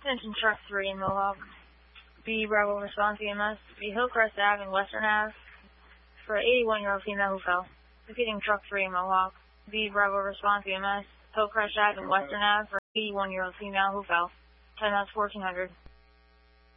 Attention truck 3 in Mohawk. B Bravo response EMS. B Hillcrest Ave and Western Ave for an 81-year-old female who fell. Repeating truck 3 in Mohawk. B Bravo response EMS. Hillcrest Ave and Western Ave for an 81-year-old female who fell. Time out 1400.